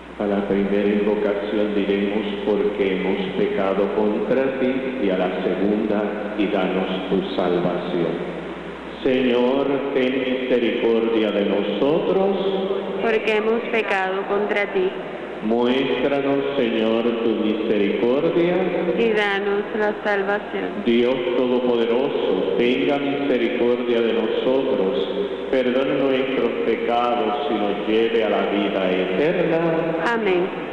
A la primera invocación diremos porque hemos pecado contra ti, y a la segunda, y danos tu salvación. Señor, ten misericordia de nosotros, porque hemos pecado contra ti. Muéstranos, Señor, tu misericordia, y danos la salvación. Dios Todopoderoso, tenga misericordia de nosotros, perdone nuestros pecados y nos lleve a la vida eterna. Amén.